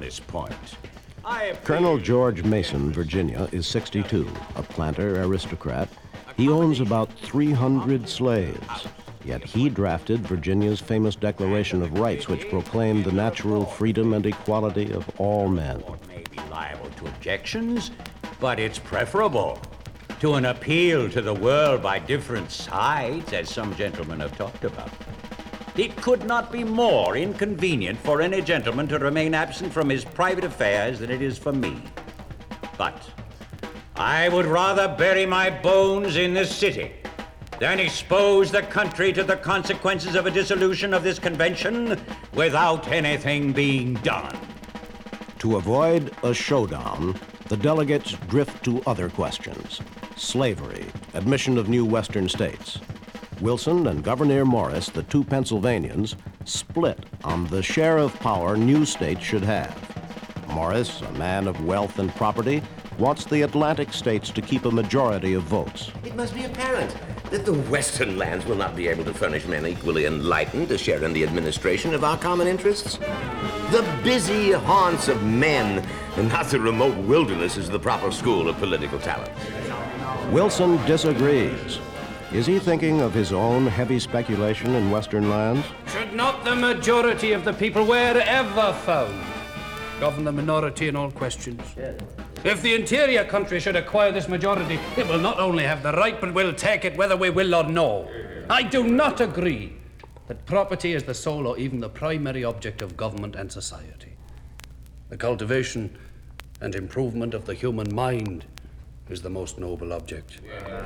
this point. Colonel George Mason, Virginia, is 62, a planter aristocrat. He owns about 300 slaves. Yet he drafted Virginia's famous Declaration of Rights, which proclaimed the natural freedom and equality of all men. May be liable to objections, but it's preferable to an appeal to the world by different sides, as some gentlemen have talked about. It could not be more inconvenient for any gentleman to remain absent from his private affairs than it is for me. But I would rather bury my bones in this city than expose the country to the consequences of a dissolution of this convention without anything being done. To avoid a showdown, the delegates drift to other questions: slavery, admission of new western states. Wilson and Gouverneur Morris, the two Pennsylvanians, split on the share of power new states should have. Morris, a man of wealth and property, wants the Atlantic states to keep a majority of votes. It must be apparent that the western lands will not be able to furnish men equally enlightened to share in the administration of our common interests. The busy haunts of men, and not the remote wilderness, is the proper school of political talent. Wilson disagrees. Is he thinking of his own heavy speculation in western lands? Should not the majority of the people, wherever found, govern the minority in all questions? If the interior country should acquire this majority, it will not only have the right, but will take it whether we will or no. I do not agree that property is the sole or even the primary object of government and society. The cultivation and improvement of the human mind is the most noble object.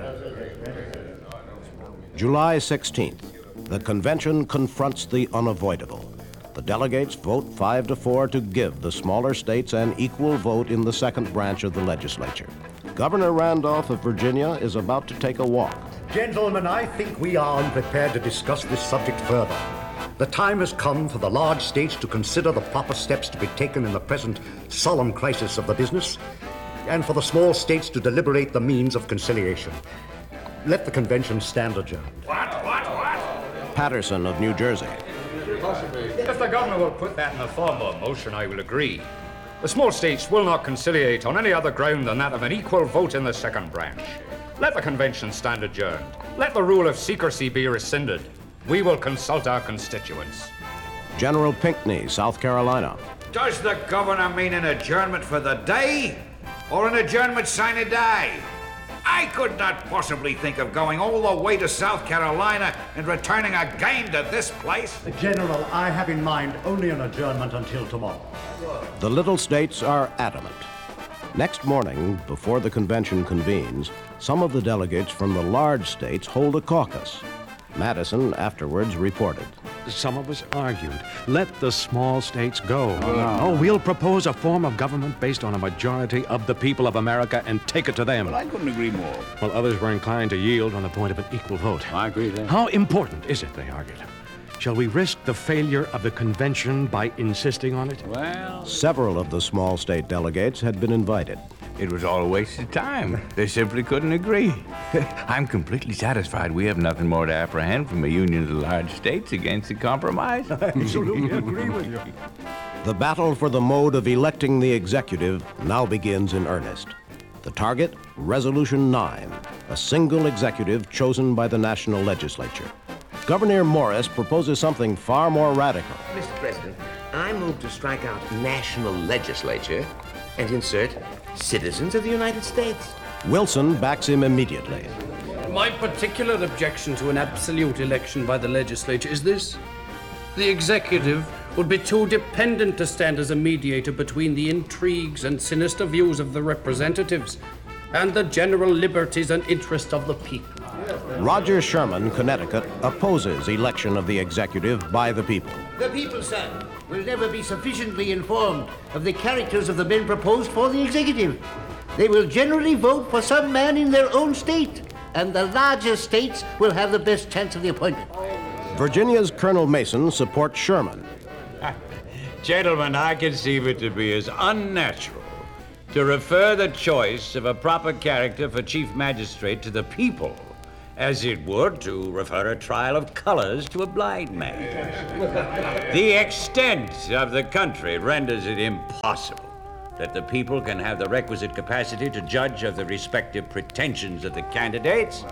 July 16th, the convention confronts the unavoidable. The delegates vote 5-4 to give the smaller states an equal vote in the second branch of the legislature. Governor Randolph of Virginia is about to take a walk. Gentlemen, I think we are unprepared to discuss this subject further. The time has come for the large states to consider the proper steps to be taken in the present solemn crisis of the business, and for the small states to deliberate the means of conciliation. Let the convention stand adjourned. What? Patterson of New Jersey. If the governor will put that in the form of a motion, I will agree. The small states will not conciliate on any other ground than that of an equal vote in the second branch. Let the convention stand adjourned. Let the rule of secrecy be rescinded. We will consult our constituents. General Pinckney, South Carolina. Does the governor mean an adjournment for the day or an adjournment sine die? I could not possibly think of going all the way to South Carolina and returning again to this place. General, I have in mind only an adjournment until tomorrow. The little states are adamant. Next morning, before the convention convenes, some of the delegates from the large states hold a caucus. Madison afterwards reported. Some of us argued, let the small states go. No, we'll propose a form of government based on a majority of the people of America and take it to them. Well, I couldn't agree more. While others were inclined to yield on the point of an equal vote. I agree there. How important is it, they argued? Shall we risk the failure of the convention by insisting on it? Well, Several of the small state delegates had been invited. It was all a waste of time. They simply couldn't agree. I'm completely satisfied we have nothing more to apprehend from a union of the large states against a compromise. I absolutely agree with you. The battle for the mode of electing the executive now begins in earnest. The target, Resolution 9, a single executive chosen by the national legislature. Governor Morris proposes something far more radical. Mr. President, I move to strike out national legislature and insert citizens of the United States. Wilson backs him immediately. My particular objection to an absolute election by the legislature is this. The executive would be too dependent to stand as a mediator between the intrigues and sinister views of the representatives and the general liberties and interests of the people. Roger Sherman, Connecticut, opposes election of the executive by the people. The people, sir, will never be sufficiently informed of the characters of the men proposed for the executive. They will generally vote for some man in their own state, and the larger states will have the best chance of the appointment. Virginia's Colonel Mason supports Sherman. gentlemen, I conceive it to be as unnatural to refer the choice of a proper character for chief magistrate to the people as it would to refer a trial of colors to a blind man. The extent of the country renders it impossible that the people can have the requisite capacity to judge of the respective pretensions of the candidates.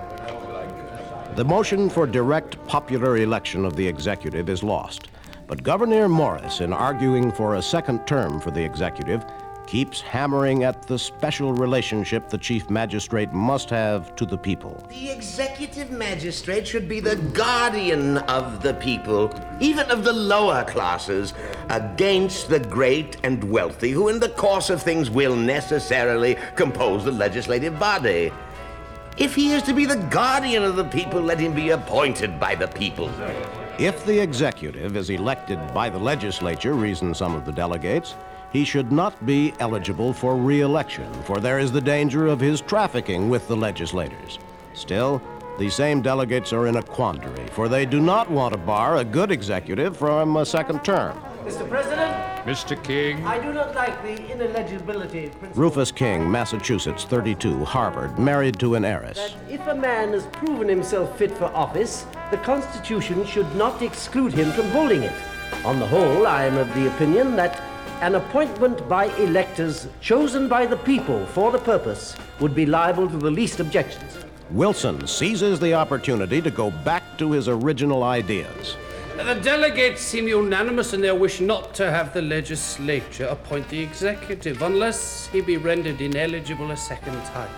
The motion for direct popular election of the executive is lost, but Gouverneur Morris, in arguing for a second term for the executive, keeps hammering at the special relationship the chief magistrate must have to the people. The executive magistrate should be the guardian of the people, even of the lower classes, against the great and wealthy, who in the course of things will necessarily compose the legislative body. If he is to be the guardian of the people, let him be appointed by the people. If the executive is elected by the legislature, reason some of the delegates, he should not be eligible for re-election, for there is the danger of his trafficking with the legislators. Still, these same delegates are in a quandary, for they do not want to bar a good executive from a second term. Mr. President? Mr. King? I do not like the ineligibility principle. Rufus King, Massachusetts, 32, Harvard, married to an heiress. That if a man has proven himself fit for office, the Constitution should not exclude him from holding it. On the whole, I am of the opinion that an appointment by electors chosen by the people for the purpose would be liable to the least objections. Wilson seizes the opportunity to go back to his original ideas. The delegates seem unanimous in their wish not to have the legislature appoint the executive unless he be rendered ineligible a second time.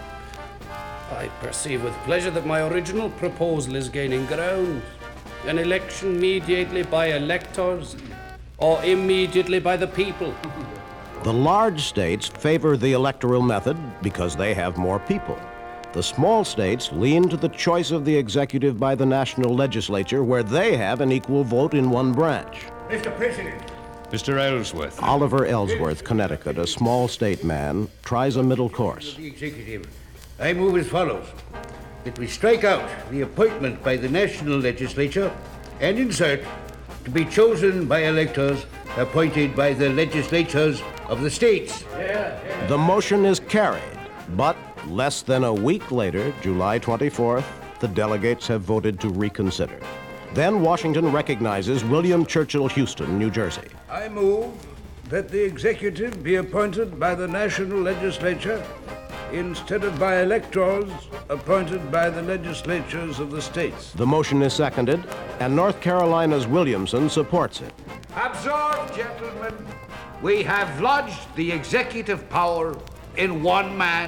I perceive with pleasure that my original proposal is gaining ground. An election mediately by electors or immediately by the people. The large states favor the electoral method because they have more people. The small states lean to the choice of the executive by the national legislature, where they have an equal vote in one branch. Mr. President. Mr. Ellsworth. Oliver Ellsworth, Connecticut, a small state man, tries a middle course. The executive, I move as follows: that we strike out the appointment by the national legislature and insert to be chosen by electors appointed by the legislatures of the states. The motion is carried, but less than a week later, July 24th, the delegates have voted to reconsider. Then Washington recognizes William Churchill Houston, New Jersey. I move that the executive be appointed by the national legislature instead of by electors appointed by the legislatures of the states. The motion is seconded, and North Carolina's Williamson supports it. Observe, gentlemen, we have lodged the executive power in one man.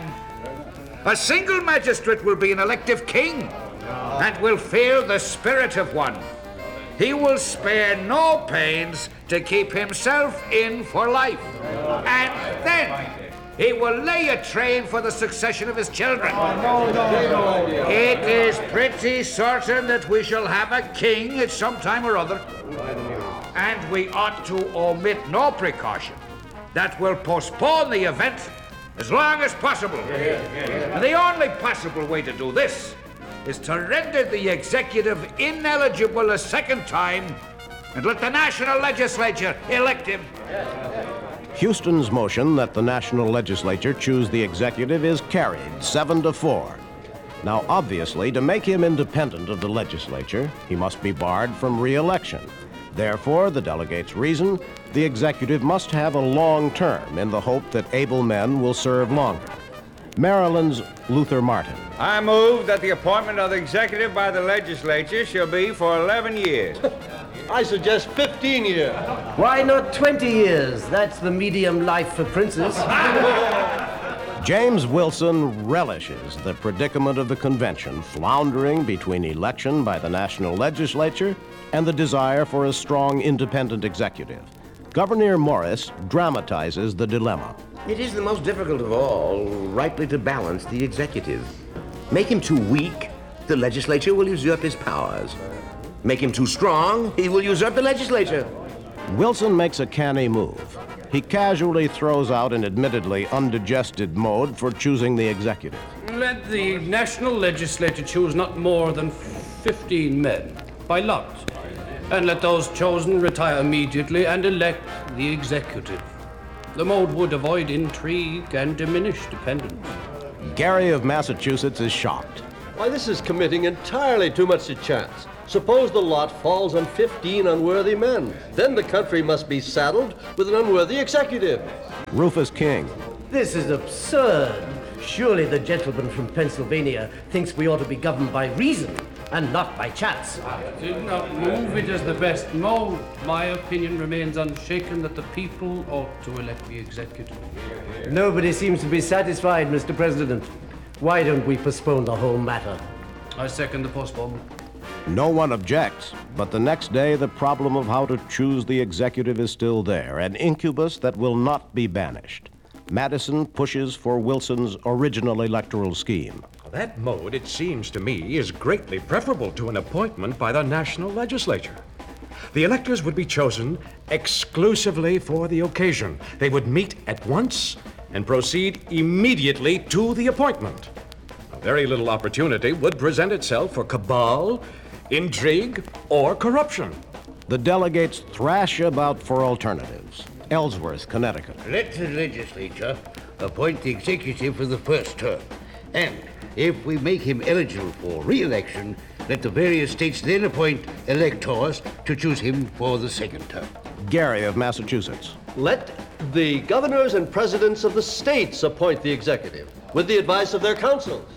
A single magistrate will be an elective king and will feel the spirit of one. He will spare no pains to keep himself in for life. And then he will lay a train for the succession of his children. It is pretty certain that we shall have a king at some time or other. And we ought to omit no precaution that will postpone the event as long as possible. And the only possible way to do this is to render the executive ineligible a second time and let the national legislature elect him. Houston's motion that the national legislature choose the executive is carried 7-4. Now, obviously, to make him independent of the legislature, he must be barred from re-election. Therefore, the delegates reason the executive must have a long term in the hope that able men will serve longer. Maryland's Luther Martin. I move that the appointment of the executive by the legislature shall be for 11 years. I suggest 15 years. Why not 20 years? That's the medium life for princes. James Wilson relishes the predicament of the convention, floundering between election by the national legislature and the desire for a strong independent executive. Gouverneur Morris dramatizes the dilemma. It is the most difficult of all, rightly to balance the executive. Make him too weak, the legislature will usurp his powers. Make him too strong, he will usurp the legislature. Wilson makes a canny move. He casually throws out an admittedly undigested mode for choosing the executive. Let the national legislature choose not more than 15 men, by lot, and let those chosen retire immediately and elect the executive. The mode would avoid intrigue and diminish dependence. Gary of Massachusetts is shocked. Why, this is committing entirely too much to chance. Suppose the lot falls on 15 unworthy men. Then the country must be saddled with an unworthy executive. Rufus King. This is absurd. Surely the gentleman from Pennsylvania thinks we ought to be governed by reason and not by chance. I did not move it as the best mode. My opinion remains unshaken that the people ought to elect the executive. Nobody seems to be satisfied, Mr. President. Why don't we postpone the whole matter? I second the postponement. No one objects, but the next day the problem of how to choose the executive is still there, an incubus that will not be banished. Madison pushes for Wilson's original electoral scheme. That mode, it seems to me, is greatly preferable to an appointment by the national legislature. The electors would be chosen exclusively for the occasion. They would meet at once and proceed immediately to the appointment. A very little opportunity would present itself for cabal, intrigue, or corruption. The delegates thrash about for alternatives. Ellsworth, Connecticut. Let the legislature appoint the executive for the first term. And if we make him eligible for re-election, let the various states then appoint electors to choose him for the second term. Gary of Massachusetts. Let the governors and presidents of the states appoint the executive with the advice of their councils.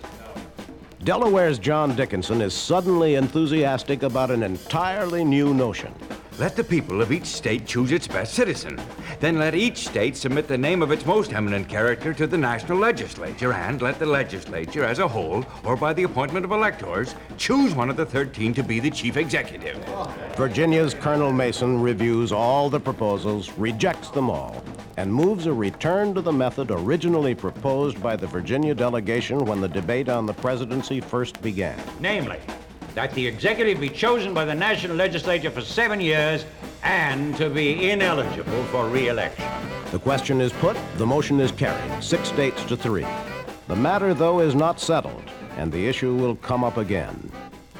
Delaware's John Dickinson is suddenly enthusiastic about an entirely new notion. Let the people of each state choose its best citizen. Then let each state submit the name of its most eminent character to the national legislature, and let the legislature as a whole, or by the appointment of electors, choose one of the 13 to be the chief executive. Virginia's Colonel Mason reviews all the proposals, rejects them all, and moves a return to the method originally proposed by the Virginia delegation when the debate on the presidency first began. Namely, that the executive be chosen by the national legislature for 7 years and to be ineligible for re-election. The question is put, the motion is carried, 6 states to 3. The matter, though, is not settled, and the issue will come up again.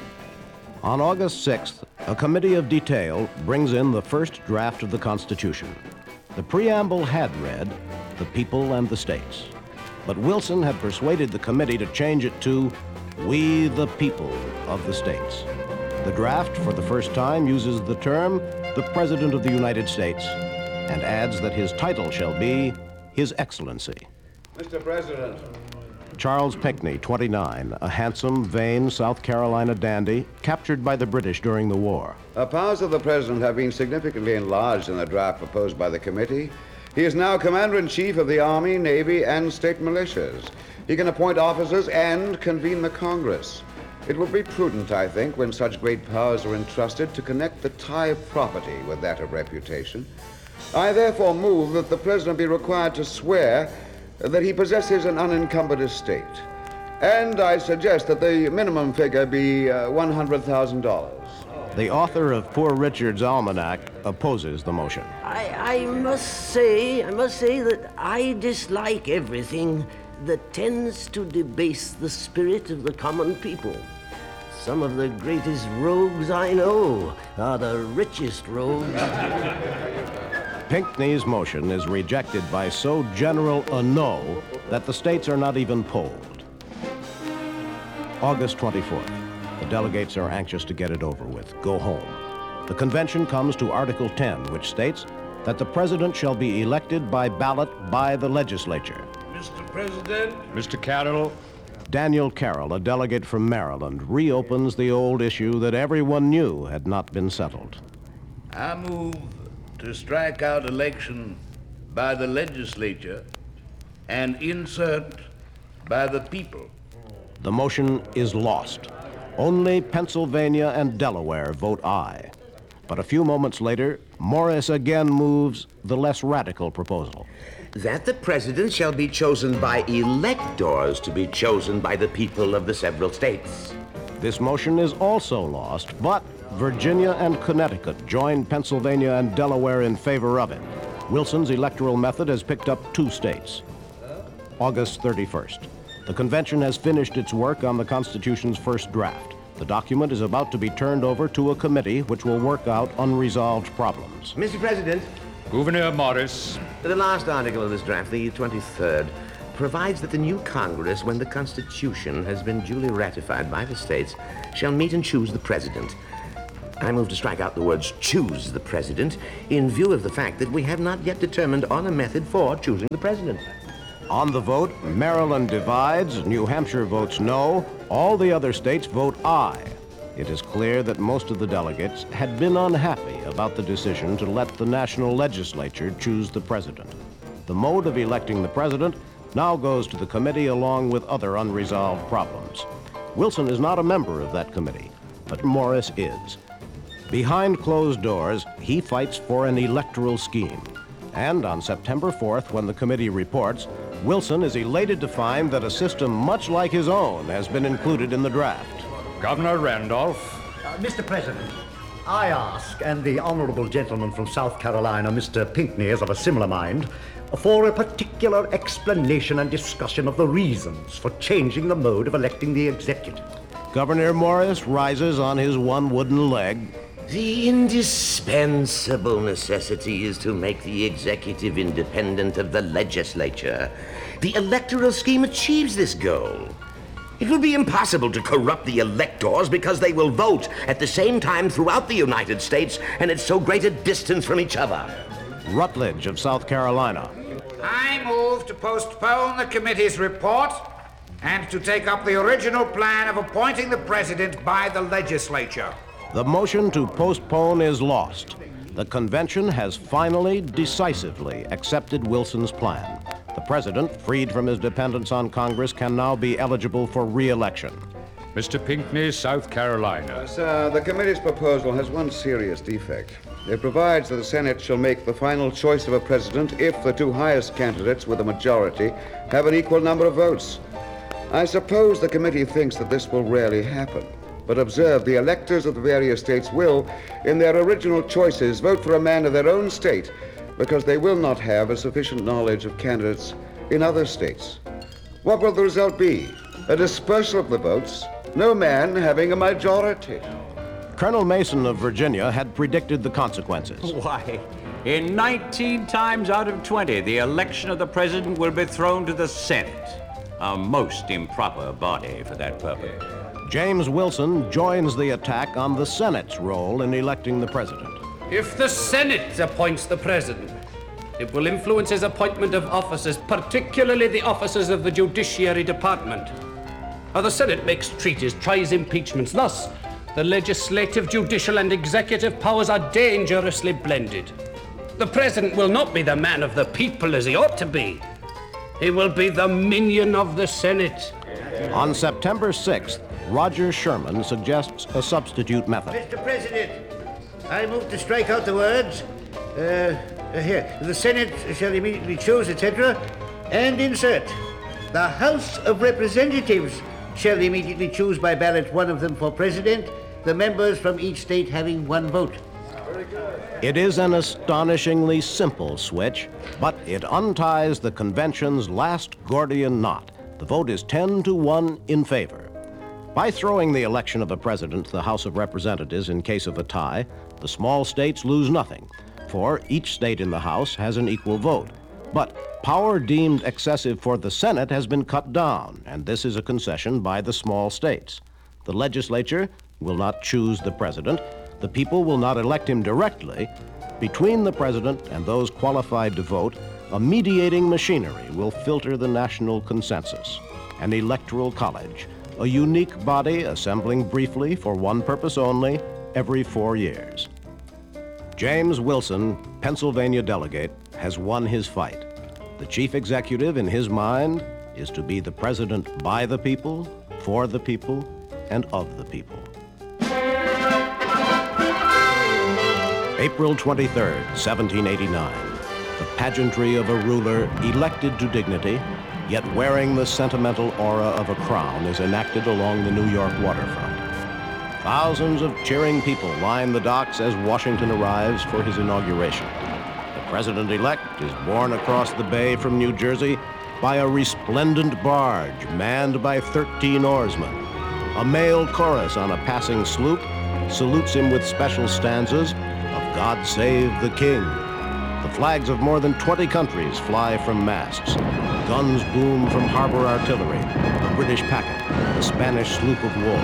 On August 6th, a committee of detail brings in the first draft of the Constitution. The preamble had read, "The people and the states." But Wilson had persuaded the committee to change it to, "We the people of the states." The draft, for the first time, uses the term, "the President of the United States," and adds that his title shall be, "His Excellency." Mr. President. Charles Pinckney, 29, a handsome, vain South Carolina dandy, captured by the British during the war. The powers of the President have been significantly enlarged in the draft proposed by the committee. He is now Commander-in-Chief of the Army, Navy, and state militias. He can appoint officers and convene the Congress. It would be prudent, I think, when such great powers are entrusted, to connect the tie of property with that of reputation. I therefore move that the President be required to swear that he possesses an unencumbered estate. And I suggest that the minimum figure be $100,000. The author of Poor Richard's Almanac opposes the motion. I must say that I dislike everything that tends to debase the spirit of the common people. Some of the greatest rogues I know are the richest rogues. Pinckney's motion is rejected by so general a no that the states are not even polled. August 24th. The delegates are anxious to get it over with, go home. The convention comes to Article 10, which states that the president shall be elected by ballot by the legislature. Mr. President. Mr. Carroll. Daniel Carroll, a delegate from Maryland, reopens the old issue that everyone knew had not been settled. I move to strike out election by the legislature and insert by the people. The motion is lost. Only Pennsylvania and Delaware vote aye. But a few moments later, Morris again moves the less radical proposal. That the president shall be chosen by electors to be chosen by the people of the several states. This motion is also lost, but Virginia and Connecticut join Pennsylvania and Delaware in favor of it. Wilson's electoral method has picked up 2 states. August 31st. The convention has finished its work on the Constitution's first draft. The document is about to be turned over to a committee which will work out unresolved problems. Mr. President. Gouverneur Morris. The last article of this draft, the 23rd, provides that the new Congress, when the Constitution has been duly ratified by the states, shall meet and choose the president. I move to strike out the words choose the president in view of the fact that we have not yet determined on a method for choosing the president. On the vote, Maryland divides, New Hampshire votes no, all the other states vote aye. It is clear that most of the delegates had been unhappy about the decision to let the national legislature choose the president. The mode of electing the president now goes to the committee along with other unresolved problems. Wilson is not a member of that committee, but Morris is. Behind closed doors, he fights for an electoral scheme. And on September 4th, when the committee reports, Wilson is elated to find that a system much like his own has been included in the draft. Governor Randolph. Mr. President, I ask, and the honorable gentleman from South Carolina, Mr. Pinckney, is of a similar mind, for a particular explanation and discussion of the reasons for changing the mode of electing the executive. Governor Morris rises on his one wooden leg. The indispensable necessity is to make the executive independent of the legislature. The electoral scheme achieves this goal. It will be impossible to corrupt the electors because they will vote at the same time throughout the United States and at so great a distance from each other. Rutledge of South Carolina. I move to postpone the committee's report and to take up the original plan of appointing the president by the legislature. The motion to postpone is lost. The convention has finally, decisively accepted Wilson's plan. The president, freed from his dependence on Congress, can now be eligible for re-election. Mr. Pinckney, South Carolina. Sir, the committee's proposal has one serious defect. It provides that the Senate shall make the final choice of a president if the two highest candidates with a majority have an equal number of votes. I suppose the committee thinks that this will rarely happen. But observe, the electors of the various states will, in their original choices, vote for a man of their own state because they will not have a sufficient knowledge of candidates in other states. What will the result be? A dispersal of the votes, no man having a majority. Colonel Mason of Virginia had predicted the consequences. Why, in 19 times out of 20, the election of the president will be thrown to the Senate, a most improper body for that purpose. James Wilson joins the attack on the Senate's role in electing the president. If the Senate appoints the president, it will influence his appointment of officers, particularly the officers of the Judiciary Department. Now, the Senate makes treaties, tries impeachments. Thus, the legislative, judicial, and executive powers are dangerously blended. The president will not be the man of the people as he ought to be. He will be the minion of the Senate. On September 6th, Roger Sherman suggests a substitute method. Mr. President, I move to strike out the words, here, the Senate shall immediately choose, etc., and insert, the House of Representatives shall immediately choose by ballot one of them for president, the members from each state having one vote. It is an astonishingly simple switch, but it unties the convention's last Gordian knot. The vote is 10-1 in favor. By throwing the election of a president to the House of Representatives in case of a tie, the small states lose nothing, for each state in the House has an equal vote. But power deemed excessive for the Senate has been cut down, and this is a concession by the small states. The legislature will not choose the president. The people will not elect him directly. Between the president and those qualified to vote, a mediating machinery will filter the national consensus, an electoral college, a unique body assembling briefly for one purpose only every 4 years. James Wilson, Pennsylvania delegate, has won his fight. The chief executive, in his mind, is to be the president by the people, for the people, and of the people. April 23rd, 1789. The pageantry of a ruler elected to dignity, yet wearing the sentimental aura of a crown, is enacted along the New York waterfront. Thousands of cheering people line the docks as Washington arrives for his inauguration. The president-elect is borne across the bay from New Jersey by a resplendent barge manned by 13 oarsmen. A male chorus on a passing sloop salutes him with special stanzas of God Save the King. The The flags of more than 20 countries fly from masts. Guns boom from harbor artillery, the British packet, the Spanish sloop of war.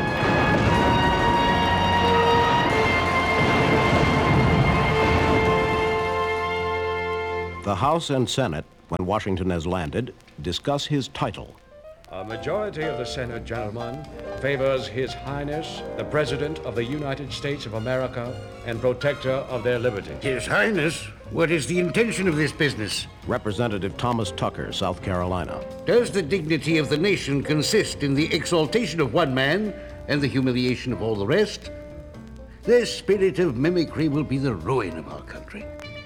The House and Senate, when Washington has landed, discuss his title. A majority of the Senate, gentlemen, favors His Highness, the President of the United States of America and protector of their liberty. His Highness, what is the intention of this business? Representative Thomas Tucker, South Carolina. Does the dignity of the nation consist in the exaltation of one man and the humiliation of all the rest? This spirit of mimicry will be the ruin of our country.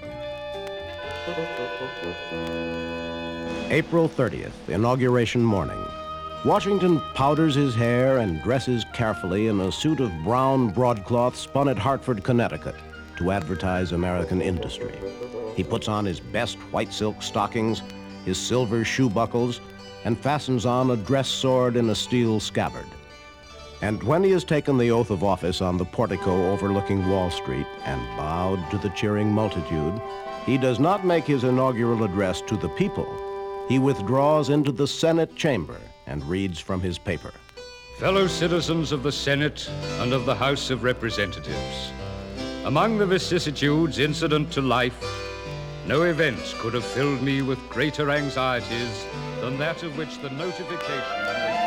April 30th, inauguration morning. Washington powders his hair and dresses carefully in a suit of brown broadcloth spun at Hartford, Connecticut, to advertise American industry. He puts on his best white silk stockings, his silver shoe buckles, and fastens on a dress sword in a steel scabbard. And when he has taken the oath of office on the portico overlooking Wall Street and bowed to the cheering multitude, he does not make his inaugural address to the people. He withdraws into the Senate chamber and reads from his paper. Fellow citizens of the Senate and of the House of Representatives, among the vicissitudes incident to life, no events could have filled me with greater anxieties than that of which the notification...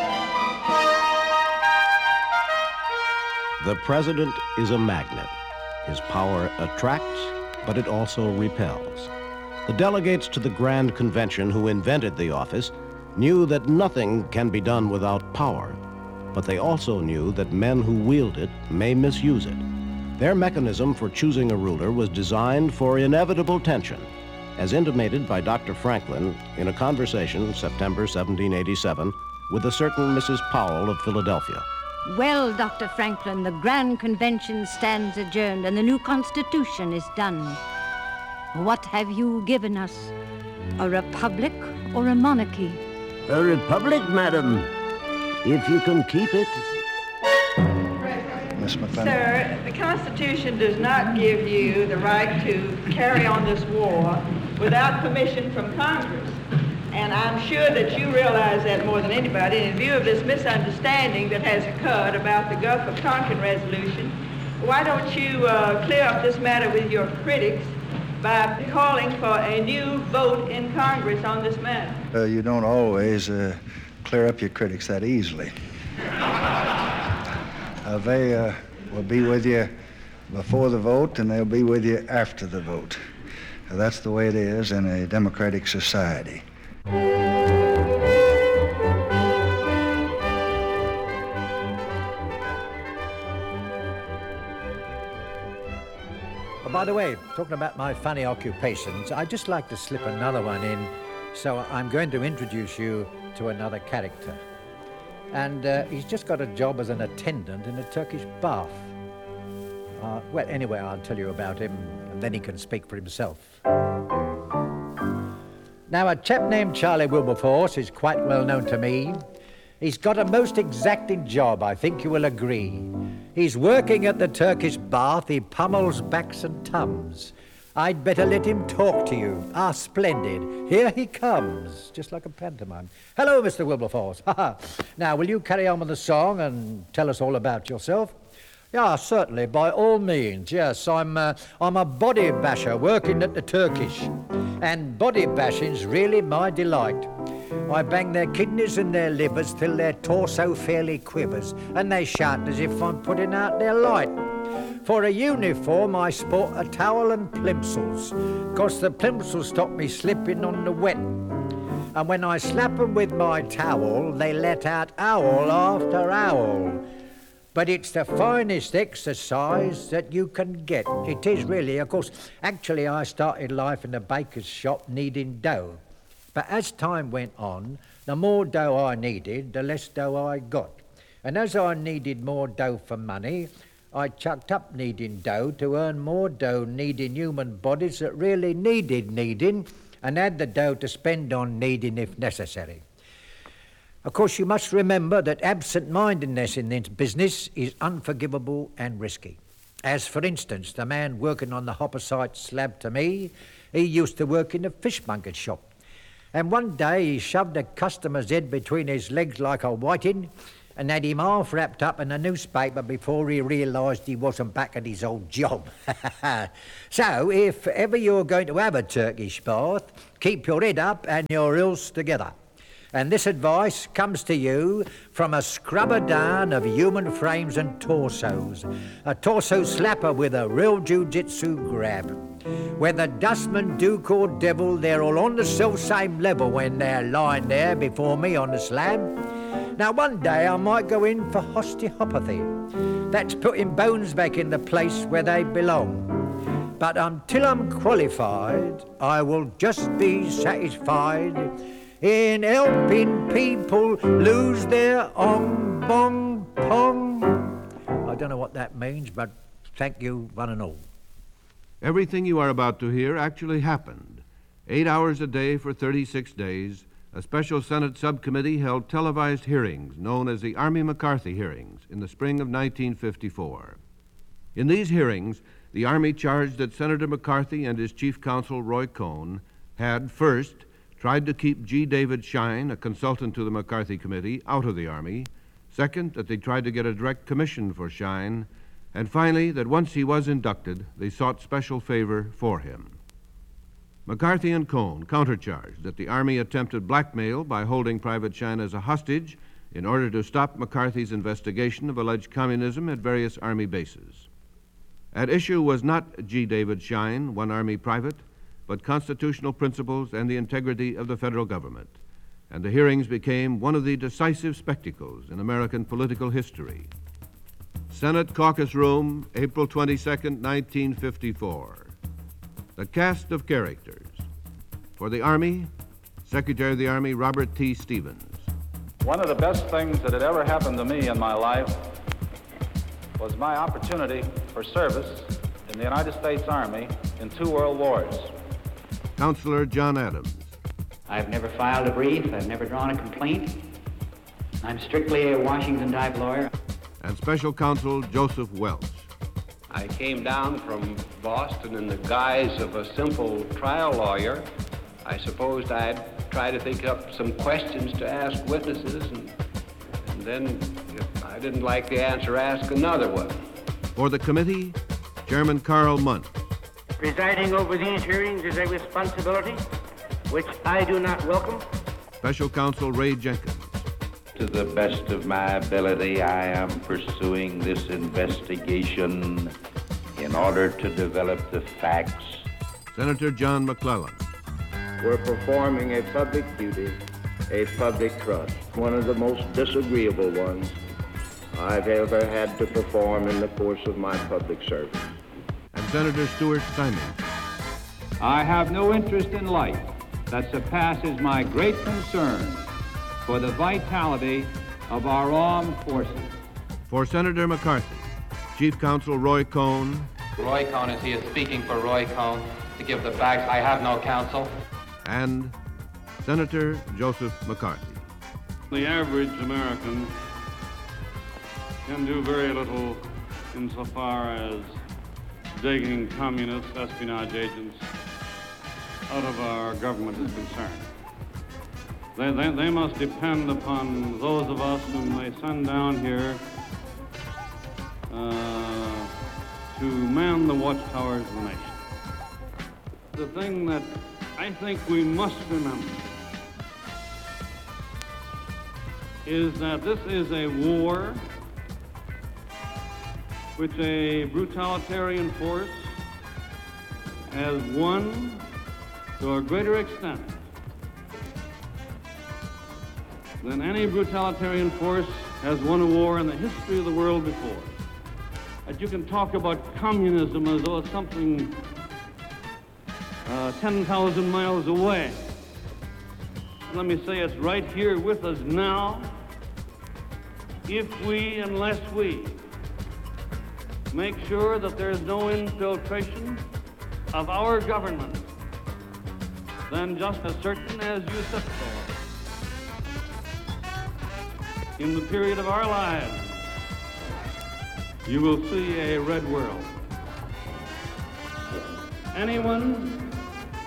The president is a magnet. His power attracts, but it also repels. The delegates to the Grand Convention who invented the office knew that nothing can be done without power, but they also knew that men who wield it may misuse it. Their mechanism for choosing a ruler was designed for inevitable tension, as intimated by Dr. Franklin in a conversation, September 1787, with a certain Mrs. Powell of Philadelphia. Well, Dr. Franklin, the Grand Convention stands adjourned and the new Constitution is done. What have you given us? A republic or a monarchy? A republic, madam, if you can keep it. Miss McLennan. Sir, the Constitution does not give you the right to carry on this war without permission from Congress. And I'm sure that you realize that more than anybody. In view of this misunderstanding that has occurred about the Gulf of Tonkin resolution, why don't you clear up this matter with your critics by calling for a new vote in Congress on this matter? You don't always clear up your critics that easily. They will be with you before the vote, and they'll be with you after the vote. That's the way it is in a democratic society. Oh, by the way, talking about my funny occupations, I'd just like to slip another one in, so I'm going to introduce you to another character. And he's just got a job as an attendant in a Turkish bath. Well, anyway, I'll tell you about him, and then he can speak for himself. Now, a chap named Charlie Wilberforce is quite well known to me. He's got a most exacting job, I think you will agree. He's working at the Turkish bath, he pummels backs and tums. I'd better let him talk to you. Ah, splendid. Here he comes, just like a pantomime. Hello, Mr. Wilberforce. Now, will you carry on with the song and tell us all about yourself? Yeah, certainly, by all means. Yes, I'm a body basher working at the Turkish. And body bashing's really my delight. I bang their kidneys and their livers till their torso fairly quivers, and they shout as if I'm putting out their light. For a uniform, I sport a towel and plimsolls, 'cause the plimsolls stop me slipping on the wet. And when I slap 'em with my towel, they let out owl after owl. But it's the finest exercise that you can get. It is really. Of course, actually, I started life in a baker's shop kneading dough. But as time went on, the more dough I needed, the less dough I got. And as I needed more dough for money, I chucked up kneading dough to earn more dough kneading human bodies that really needed kneading, and had the dough to spend on kneading if necessary. Of course, you must remember that absent-mindedness in this business is unforgivable and risky. As, for instance, the man working on the Hoppesite slab to me He used to work in a fishmonger's shop. And one day he shoved a customer's head between his legs like a whiting and had him half wrapped up in a newspaper before he realised he wasn't back at his old job. So, if ever you're going to have a Turkish bath, keep your head up and your heels together. And this advice comes to you from a scrubber down of human frames and torsos, a torso slapper with a real jiu-jitsu grab. Whether dustman, duke or devil, they're all on the self-same level when they're lying there before me on the slab. Now, one day I might go in for osteopathy. That's putting bones back in the place where they belong. But until I'm qualified, I will just be satisfied in helping people lose their ong bong pong. I don't know what that means, but thank you, one and all. Everything you are about to hear actually happened. 8 hours a day for 36 days, a special Senate subcommittee held televised hearings known as the Army McCarthy hearings in the spring of 1954. In these hearings, the Army charged that Senator McCarthy and his chief counsel, Roy Cohn, had first tried to keep G. David Schine, a consultant to the McCarthy Committee, out of the Army. Second, that they tried to get a direct commission for Schine. And finally, that once he was inducted, they sought special favor for him. McCarthy and Cohn countercharged that the Army attempted blackmail by holding Private Schine as a hostage in order to stop McCarthy's investigation of alleged communism at various Army bases. At issue was not G. David Schine, one Army private, but constitutional principles and the integrity of the federal government. And the hearings became one of the decisive spectacles in American political history. Senate Caucus Room, April 22nd, 1954. The cast of characters. For the Army, Secretary of the Army Robert T. Stevens. One of the best things that had ever happened to me in my life was my opportunity for service in the United States Army in 2 world wars. Counselor John Adams. I've never filed a brief, I've never drawn a complaint. I'm strictly a Washington type lawyer. And Special Counsel Joseph Welch. I came down from Boston in the guise of a simple trial lawyer. I supposed I'd try to think up some questions to ask witnesses, and then, if I didn't like the answer, ask another one. For the committee, Chairman Carl Munt. Presiding over these hearings is a responsibility which I do not welcome. Special Counsel Ray Jenkins. To the best of my ability, I am pursuing this investigation in order to develop the facts. Senator John McClellan. We're performing a public duty, a public trust, one of the most disagreeable ones I've ever had to perform in the course of my public service. And Senator Stuart Simons. I have no interest in life that surpasses my great concern for the vitality of our armed forces. For Senator McCarthy, Chief Counsel Roy Cohn. Roy Cohn is here speaking for Roy Cohn to give the facts. I have no counsel. And Senator Joseph McCarthy. The average American can do very little insofar as digging communist espionage agents out of our government is concerned. They must depend upon those of us whom they send down here to man the watchtowers of the nation. The thing that I think we must remember is that this is a war which a brutalitarian force has won to a greater extent than any brutalitarian force has won a war in the history of the world before. That you can talk about communism as though it's something 10,000 miles away. Let me say it's right here with us now. Unless we make sure that there's no infiltration of our government, then just as certain as you sit there, in the period of our lives, you will see a red world. Anyone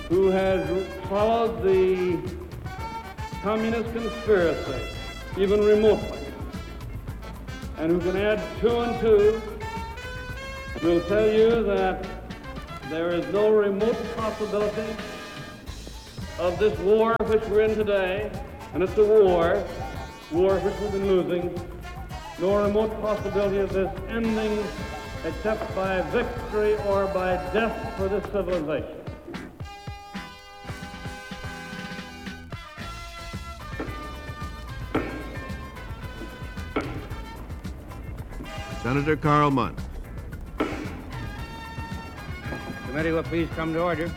who has followed the communist conspiracy, even remotely, and who can add 2 and 2, will tell you that there is no remote possibility of this war which we're in today, and it's a war which we've been losing, no remote possibility of this ending except by victory or by death for this civilization. Senator Karl Mundt. Committee will please come to order.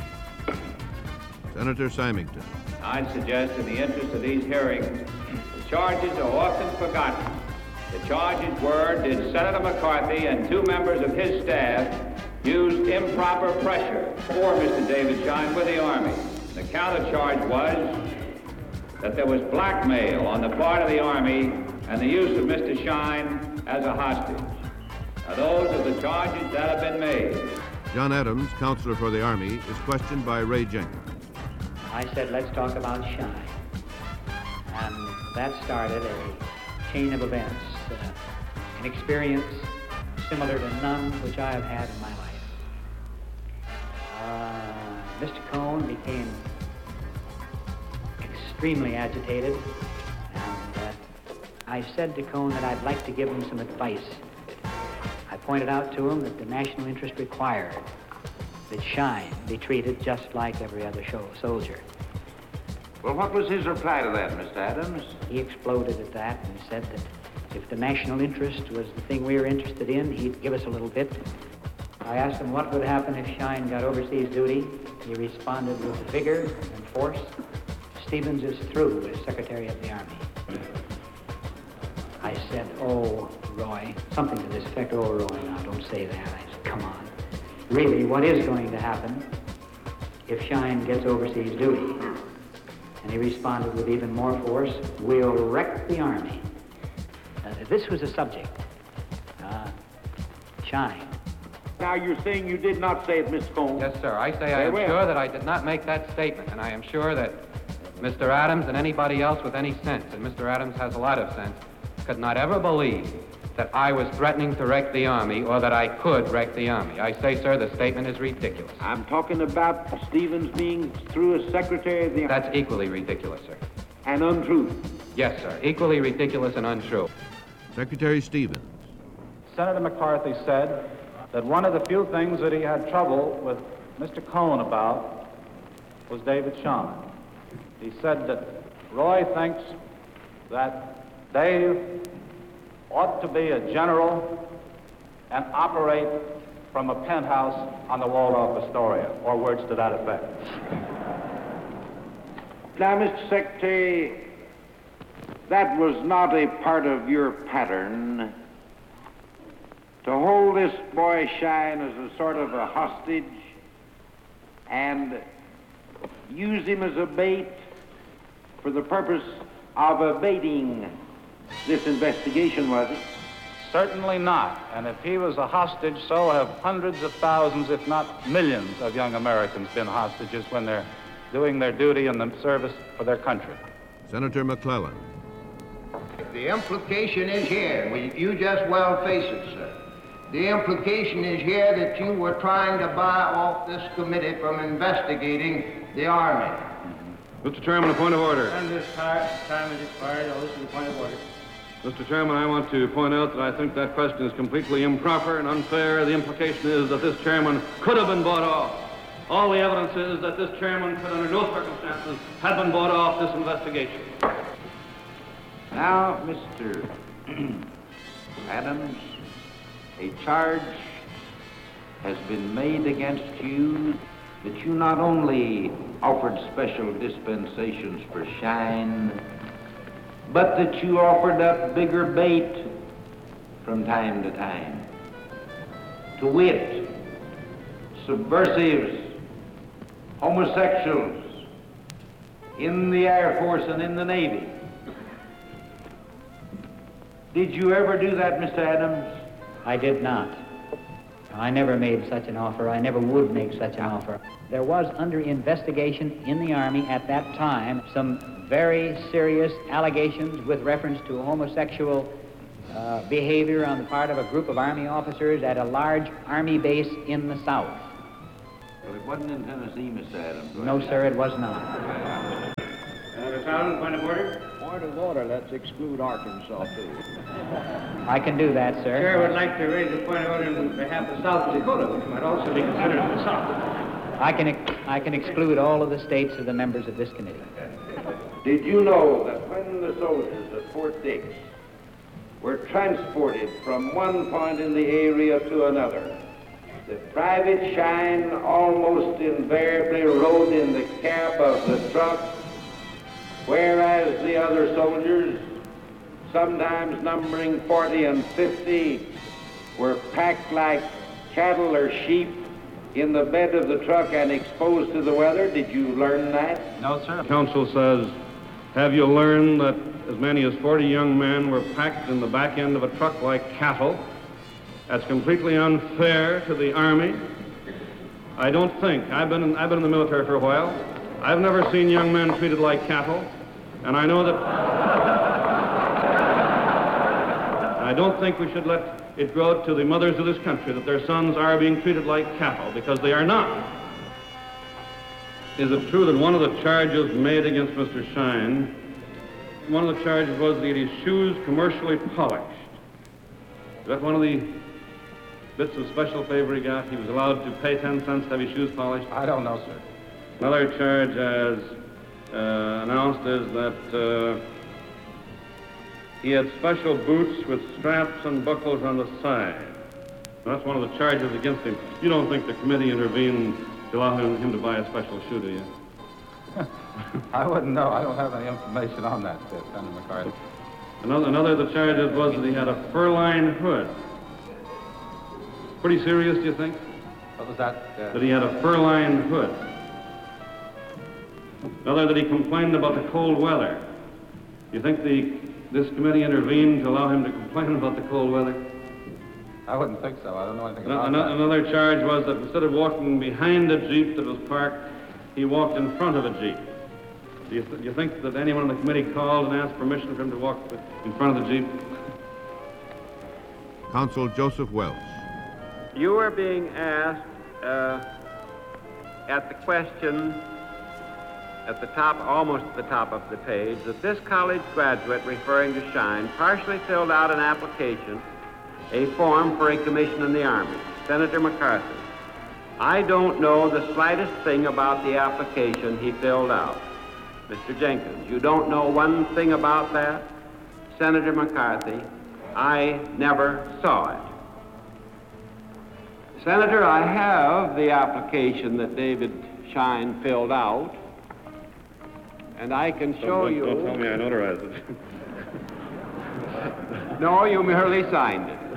Senator Symington. I'd suggest, in the interest of these hearings, the charges are often forgotten. The charges were, did Senator McCarthy and 2 members of his staff use improper pressure for Mr. David Schine with the Army? The countercharge was that there was blackmail on the part of the Army and the use of Mr. Schine as a hostage. Now, those are the charges that have been made. John Adams, counselor for the Army, is questioned by Ray Jenkins. I said, let's talk about Schine. And that started a chain of events, an experience similar to none which I have had in my life. Mr. Cohn became extremely agitated, and I said to Cohn that I'd like to give him some advice. I pointed out to him that the national interest required that Schine be treated just like every other soldier. Well, what was his reply to that, Mr. Adams? He exploded at that and said that if the national interest was the thing we were interested in, he'd give us a little bit. I asked him what would happen if Schine got overseas duty. He responded with vigor and force. Stevens is through as Secretary of the Army. I said, oh, Roy, something to this effect. Oh, Roy, now don't say that. I said, come on. Really, what is going to happen if Schine gets overseas duty? And he responded with even more force, we'll wreck the Army. This was a subject. Schine. Now you're saying you did not say it, Mr. Cohn? Yes, sir. I say I am sure that I did not make that statement, and I am sure that Mr. Adams and anybody else with any sense, and Mr. Adams has a lot of sense, could not ever believe that I was threatening to wreck the Army or that I could wreck the Army. I say, sir, the statement is ridiculous. I'm talking about Stevens being through as Secretary of the Army. That's equally ridiculous, sir. And untrue. Yes, sir. Equally ridiculous and untrue. Secretary Stevens. Senator McCarthy said that one of the few things that he had trouble with Mr. Cohn about was David Schine. He said that Roy thinks that Dave ought to be a general and operate from a penthouse on the Waldorf Astoria, or words to that effect. Now, Mr. Secretary, that was not a part of your pattern to hold this boy Schine as a sort of a hostage and use him as a bait for the purpose of evading this investigation, was it? Certainly not. And if he was a hostage, so have hundreds of thousands, if not millions, of young Americans been hostages when they're doing their duty in the service for their country. Senator McClellan. The implication is here, you just well face it, sir. The implication is here that you were trying to buy off this committee from investigating the Army. Mr. Chairman, a point of order. And this time is expired. I'll listen to the point of order. Mr. Chairman, I want to point out that I think that question is completely improper and unfair. The implication is that this chairman could have been bought off. All the evidence is that this chairman could, under no circumstances, have been bought off this investigation. Now, Mr. Adams, a charge has been made against you that you not only offered special dispensations for Schine, but that you offered up bigger bait from time to time. To wit, subversives, homosexuals in the Air Force and in the Navy. Did you ever do that, Mr. Adams? I did not. I never made such an offer. I never would make such an offer. There was under investigation in the Army at that time some very serious allegations with reference to homosexual behavior on the part of a group of Army officers at a large Army base in the South. Well, it wasn't in Tennessee, Mr. Adams. No, sir, it was not. Senator Fallon, point of order. Point of order, let's exclude Arkansas, too. I can do that, sir. Chair would like to raise a point of order on behalf of South Dakota, which might also be considered in the South. I can exclude all of the states of the members of this committee. Did you know that when the soldiers at Fort Dix were transported from one point in the area to another, that Private Shine almost invariably rode in the cab of the truck, whereas the other soldiers, sometimes numbering 40 and 50, were packed like cattle or sheep in the bed of the truck and exposed to the weather? Did you learn that? No, sir. Counsel says, have you learned that as many as 40 young men were packed in the back end of a truck like cattle? That's completely unfair to the Army. I don't think. I've been in the military for a while. I've never seen young men treated like cattle, and I know that I don't think we should let it grow to the mothers of this country that their sons are being treated like cattle, because they are not. Is it true that one of the charges made against Mr. Shine, one of the charges was that he had his shoes commercially polished? Is that one of the bits of special favor he got? He was allowed to pay 10 cents to have his shoes polished? I don't know, sir. Another charge, as announced, is that he had special boots with straps and buckles on the side. That's one of the charges against him. You don't think the committee intervened to allow him to buy a special shoe, do you? I wouldn't know. I don't have any information on that, Senator McCarthy. Another of the charges was that he had a fur-lined hood. Pretty serious, do you think? What was that? That he had a fur-lined hood. Another, that he complained about the cold weather. Do you think this committee intervened to allow him to complain about the cold weather? I wouldn't think so. I don't know anything about that. Another charge was that instead of walking behind a Jeep that was parked, he walked in front of a Jeep. Do you think that anyone on the committee called and asked permission for him to walk in front of the Jeep? Counsel Joseph Welch. You were being asked at the question at the top, almost at the top of the page, that this college graduate, referring to Shine, partially filled out an application, a form for a commission in the Army. Senator McCarthy, I don't know the slightest thing about the application he filled out. Mr. Jenkins, you don't know one thing about that? Senator McCarthy, I never saw it. Senator, I have the application that David Shine filled out, and I can show you... Don't tell me I notarized it. No, you merely signed it.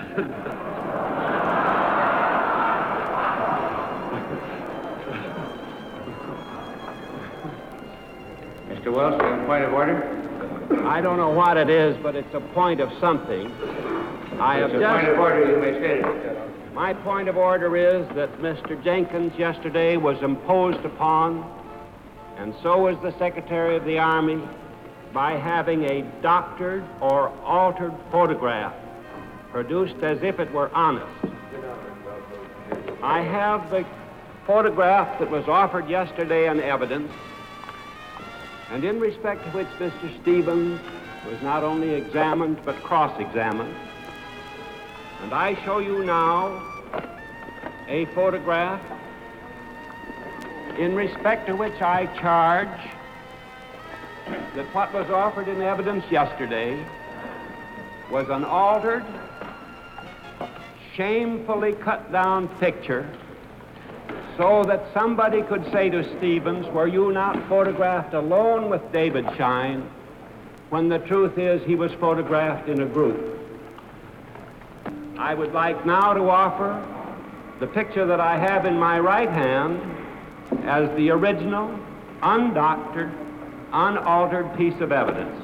Mr. Welch, point of order. I don't know what it is, but it's a point of something. I have just... Point of order, you may state it. My point of order is that Mr. Jenkins yesterday was imposed upon, and so was the Secretary of the Army, by having a doctored or altered photograph produced as if it were honest. I have the photograph that was offered yesterday in evidence, and in respect to which Mr. Stevens was not only examined but cross-examined. And I show you now a photograph in respect to which I charge that what was offered in evidence yesterday was an altered, shamefully cut down picture, so that somebody could say to Stevens, were you not photographed alone with David Shine, when the truth is he was photographed in a group. I would like now to offer the picture that I have in my right hand as the original, undoctored, unaltered piece of evidence.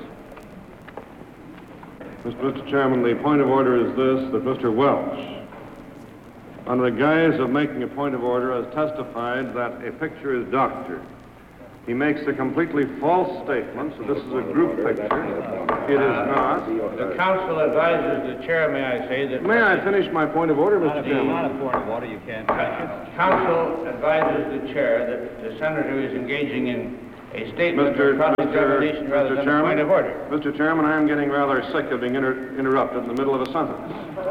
Mr. Chairman, the point of order is this, that Mr. Welch under the guise of making a point of order, has testified that a picture is doctored. He makes a completely false statement that this is a group picture. It is not. The council advises the chair, may I say, that... May I finish my point of order, Mr. Chairman? Not a point of order, you can't touch it. Council advises the chair that the senator is engaging in a statement of cross-examination rather than a point of order. Mr. Chairman, I am getting rather sick of being interrupted in the middle of a sentence.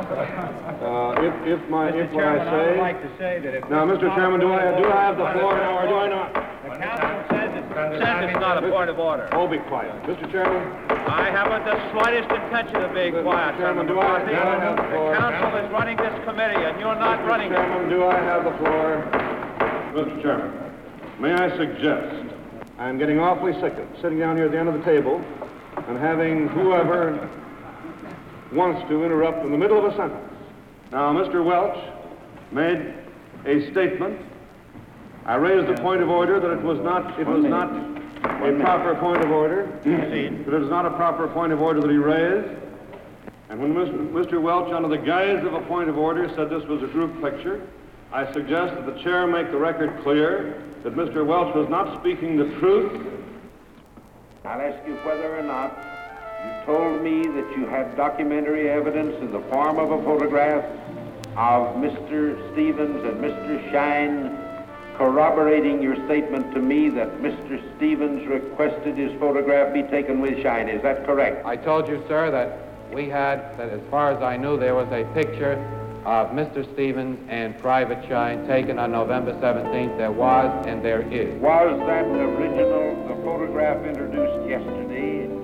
If what I say... I would like to say that if... Now, Mr. Chairman, do I have the floor now or do I not? The council says it's not a point of order. Oh, be quiet. Mr. Chairman? I haven't the slightest intention of being quiet, Chairman, do I have the floor? The council is running this committee, and you're not running it. Mr. Chairman, do I have the floor? Mr. Chairman, may I suggest, I'm getting awfully sick of sitting down here at the end of the table and having whoever wants to interrupt in the middle of a sentence. Now, Mr. Welch made a statement. I raised the point of order that it was not a proper point of order. That it is not a proper point of order that he raised. And when Mr. Welch, under the guise of a point of order, said this was a group picture, I suggest that the chair make the record clear that Mr. Welch was not speaking the truth. I'll ask you whether or not you told me that you had documentary evidence in the form of a photograph of Mr. Stevens and Mr. Shine corroborating your statement to me that Mr. Stevens requested his photograph be taken with Shine. Is that correct? I told you, sir, that as far as I knew, there was a picture of Mr. Stevens and Private Shine taken on November 17th. There was and there is. Was that original, the photograph introduced yesterday,